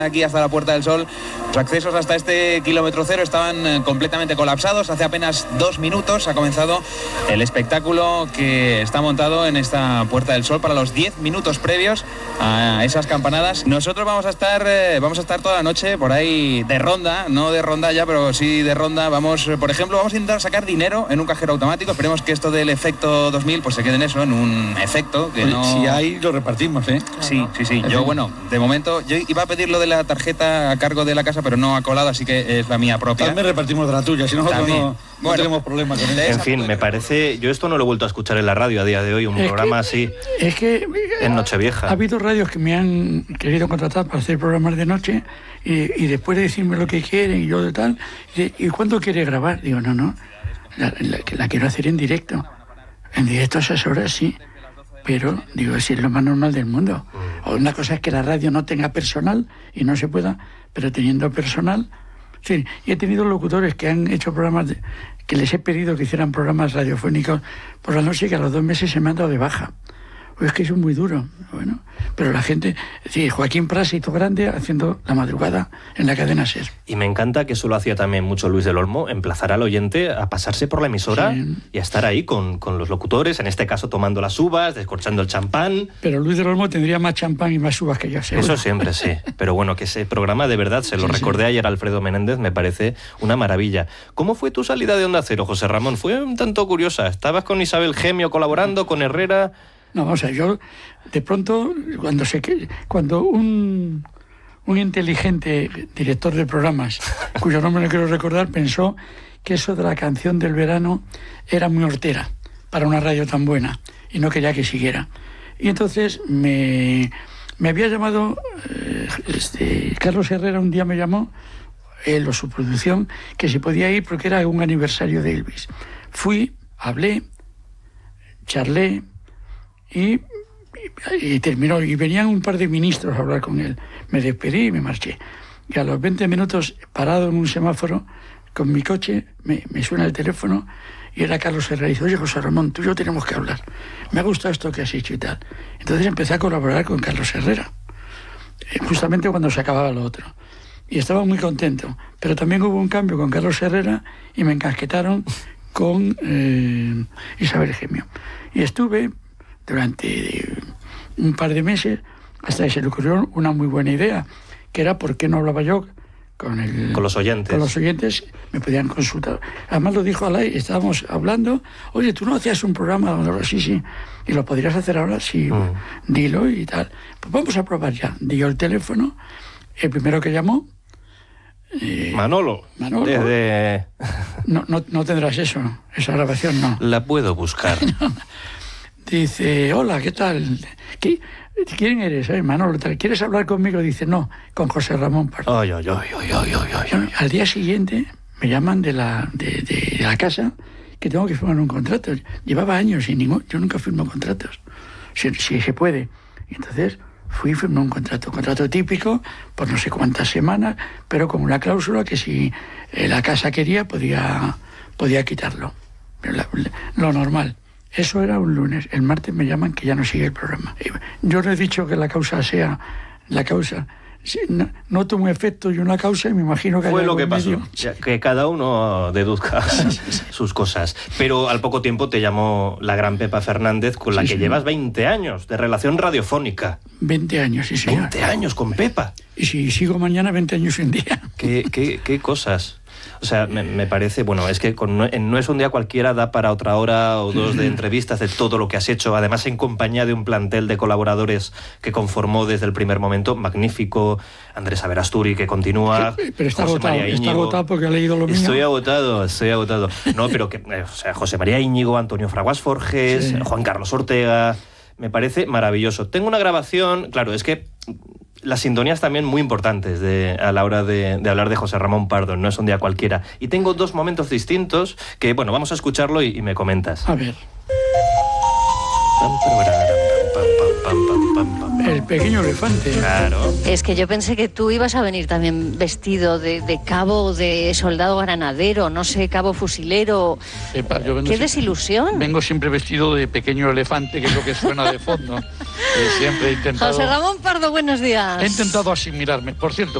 Aquí hasta la Puerta del Sol, los accesos hasta este kilómetro cero estaban completamente colapsados. Hace apenas 2 minutos ha comenzado el espectáculo que está montado en esta Puerta del Sol para los 10 minutos previos a esas campanadas. Nosotros vamos a estar toda la noche por ahí de ronda, no de rondalla, pero sí de ronda. Por ejemplo, vamos a intentar sacar dinero en un cajero automático. Esperemos que esto del efecto 2000 pues se quede en eso, en un efecto que no... Si hay, lo repartimos, ¿eh? Sí. Yo, de momento, yo iba a pedir lo de la tarjeta a cargo de la casa, pero no ha colado, así que es la mía propia. También repartimos de la tuya, si nosotros no tenemos problemas con eso. En fin, me parece... Yo esto no lo he vuelto a escuchar en la radio a día de hoy, un programa así en Nochevieja. Ha habido radios que me han querido contratar para hacer programas de noche y después de decirme lo que quieren y yo de tal, ¿y cuándo quiere grabar? Digo, no, la quiero hacer en directo. En directo a esas horas sí. Pero, si es lo más normal del mundo. O una cosa es que la radio no tenga personal y no se pueda, pero teniendo personal... Sí, y he tenido locutores que han hecho programas, que les he pedido que hicieran programas radiofónicos por la noche, que a los 2 meses se me han dado de baja. Pues es que es muy duro. Bueno, pero la gente... Sí, Joaquín Pras hizo grande haciendo La Madrugada en la cadena SER. Y me encanta que eso lo hacía también mucho Luis del Olmo, emplazar al oyente a pasarse por la emisora y a estar ahí con los locutores, en este caso tomando las uvas, descorchando el champán. Pero Luis del Olmo tendría más champán y más uvas que yo, seguro. Eso siempre, sí. Pero bueno, que ese programa de verdad, se lo recordé ayer a Alfredo Menéndez, me parece una maravilla. ¿Cómo fue tu salida de Onda Cero, José Ramón? Fue un tanto curiosa. ¿Estabas con Isabel Gemio colaborando, con Herrera? No, vamos a ver, yo de pronto, cuando un inteligente director de programas, cuyo nombre no quiero recordar, pensó que eso de la canción del verano era muy hortera para una radio tan buena y no quería que siguiera. Y entonces me había llamado, Carlos Herrera un día me llamó, él o su producción, que si podía ir porque era un aniversario de Elvis. Fui, hablé, charlé, y terminó, y venían un par de ministros a hablar con él. Me despedí y me marché. Y a los 20 minutos, parado en un semáforo, con mi coche, me suena el teléfono y era Carlos Herrera. Y dice, oye, José Ramón, tú y yo tenemos que hablar. Me ha gustado esto que has hecho y tal. Entonces empecé a colaborar con Carlos Herrera, justamente cuando se acababa lo otro. Y estaba muy contento. Pero también hubo un cambio con Carlos Herrera y me encasquetaron con Isabel Gemio. Y estuve durante un par de meses hasta que se le ocurrió una muy buena idea, que era por qué no hablaba yo con los oyentes. Con los oyentes, me podían consultar. Además lo dijo Alay, estábamos hablando, oye, tú no hacías un programa donde sí, y lo podrías hacer ahora, sí, dilo y tal. Pues vamos a probar ya. Dio el teléfono, el primero que llamó, Manolo. Desde... No tendrás esa grabación, no. La puedo buscar. Dice, hola, ¿qué tal? ¿Quién eres? Manolo, ¿quieres hablar conmigo? Dice, no, con José Ramón Pardo. Al día siguiente me llaman de la casa que tengo que firmar un contrato. Llevaba años sin yo nunca firmo contratos. Si se puede. Y entonces fui y firmé un contrato típico por no sé cuántas semanas, pero con una cláusula que si la casa quería podía quitarlo. Lo normal. Eso era un lunes. El martes me llaman que ya no sigue el programa. Yo no he dicho que la causa sea la causa. Noto un efecto y una causa y me imagino que fue lo que pasó. Que cada uno deduzca sus cosas. Pero al poco tiempo te llamó la gran Pepa Fernández, con la que llevas 20 años de relación radiofónica. 20 años, sí, señor. 20 años con Pepa. Y si sigo mañana, 20 años y un día. ¿Qué cosas? O sea, me parece, bueno, es que No es un día cualquiera da para otra hora o dos de entrevistas de todo lo que has hecho, además en compañía de un plantel de colaboradores que conformó desde el primer momento, magnífico, Andrés Averasturi, que continúa, pero está agotado porque ha leído lo mío. Estoy agotado. No, pero José María Íñigo, Antonio Fraguas Forges, Juan Carlos Ortega, me parece maravilloso. Tengo una grabación, claro, es que las sintonías también muy importantes a la hora de hablar de José Ramón Pardo, No es un día cualquiera. Y tengo 2 momentos distintos que, bueno, vamos a escucharlo y me comentas. A ver. El pequeño elefante. Claro. Es que yo pensé que tú ibas a venir también vestido de cabo, de soldado granadero, no sé, cabo fusilero. ¡Qué desilusión! Vengo siempre vestido de pequeño elefante, que es lo que suena de fondo. Siempre he intentado... José Ramón Pardo, buenos días. He intentado asimilarme. Por cierto,